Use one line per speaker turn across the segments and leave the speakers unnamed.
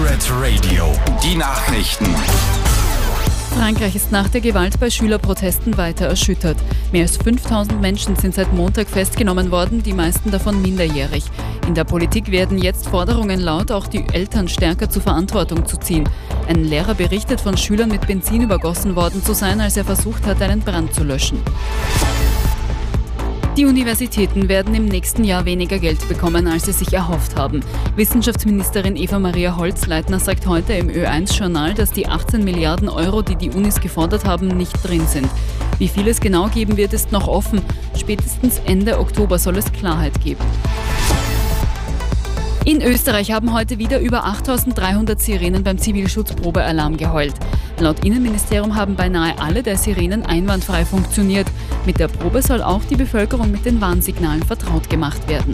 Pirate Radio, die Nachrichten.
Frankreich ist nach der Gewalt bei Schülerprotesten weiter erschüttert. Mehr als 5000 Menschen sind seit Montag festgenommen worden, die meisten davon minderjährig. In der Politik werden jetzt Forderungen laut, auch die Eltern stärker zur Verantwortung zu ziehen. Ein Lehrer berichtet von Schülern mit Benzin übergossen worden zu sein, als er versucht hat, einen Brand zu löschen. Die Universitäten werden im nächsten Jahr weniger Geld bekommen, als sie sich erhofft haben. Wissenschaftsministerin Eva-Maria Holzleitner sagt heute im Ö1-Journal, dass die 18 Milliarden Euro, die die Unis gefordert haben, nicht drin sind. Wie viel es genau geben wird, ist noch offen. Spätestens Ende Oktober soll es Klarheit geben. In Österreich haben heute wieder über 8.300 Sirenen beim Zivilschutzprobealarm geheult. Laut Innenministerium haben beinahe alle der Sirenen einwandfrei funktioniert. Mit der Probe soll auch die Bevölkerung mit den Warnsignalen vertraut gemacht werden.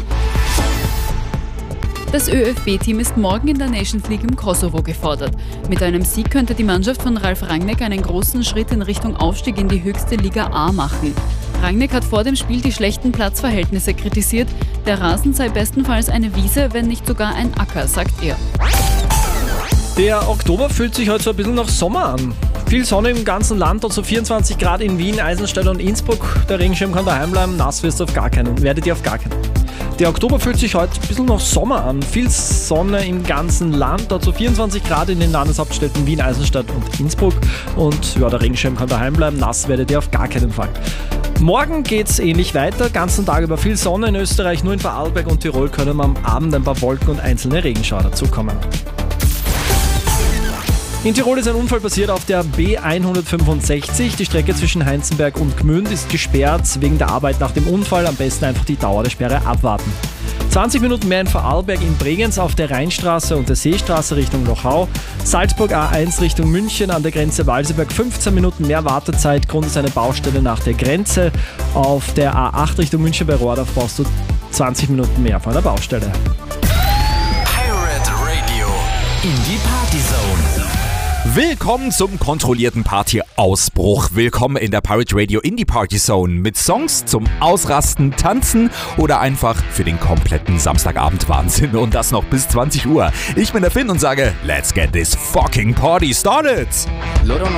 Das ÖFB-Team ist morgen in der Nations League im Kosovo gefordert. Mit einem Sieg könnte die Mannschaft von Ralf Rangnick einen großen Schritt in Richtung Aufstieg in die höchste Liga A machen. Rangnick hat vor dem Spiel die schlechten Platzverhältnisse kritisiert. Der Rasen sei bestenfalls eine Wiese, wenn nicht sogar ein Acker, sagt er.
Der Oktober fühlt sich heute so ein bisschen nach Sommer an. Viel Sonne im ganzen Land, also 24 Grad in Wien, Eisenstadt und Innsbruck. Der Regenschirm kann daheim bleiben, nass werdet ihr auf gar keinen. Der Oktober fühlt sich heute ein bisschen nach Sommer an. Viel Sonne im ganzen Land, also 24 Grad in den Landeshauptstädten Wien, Eisenstadt und Innsbruck. Und ja, der Regenschirm kann daheim bleiben, nass werdet ihr auf gar keinen Fall. Morgen geht's ähnlich weiter, ganzen Tag über viel Sonne in Österreich, nur in Vorarlberg und Tirol können am Abend ein paar Wolken und einzelne Regenschauer dazukommen. In Tirol ist ein Unfall passiert auf der B165. Die Strecke zwischen Heinzenberg und Gmünd ist gesperrt wegen der Arbeit nach dem Unfall. Am besten einfach die Dauer der Sperre abwarten. 20 Minuten mehr in Vorarlberg in Bregenz auf der Rheinstraße und der Seestraße Richtung Lochau. Salzburg A1 Richtung München an der Grenze Walseberg 15 Minuten mehr Wartezeit. Grund ist eine Baustelle nach der Grenze. Auf der A8 Richtung München bei Rohrdorf brauchst du 20 Minuten mehr von der Baustelle.
Pirate Radio in die Partyzone.
Willkommen zum kontrollierten Partyausbruch. Willkommen in der Pirate Radio Indie Party Zone mit Songs zum Ausrasten, Tanzen oder einfach für den kompletten Samstagabend Wahnsinn und das noch bis 20 Uhr. Ich bin der Finn und sage, let's get this fucking party started!